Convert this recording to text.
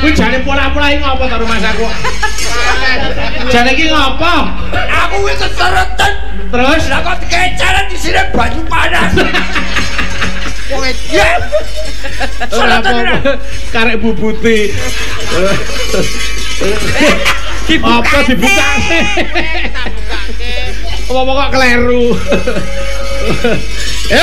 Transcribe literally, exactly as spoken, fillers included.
Kuwi jane pola-pola iki ngopo to rumah saku? Jane iki ngopo? Aku wis kesereten. Terus lah kok dikecaran di sini banyu panas. Wong ya. Ora apa-apa. Karek bubuti. Apa dibukake? Tak bukake. Apa kok kleru? Eh,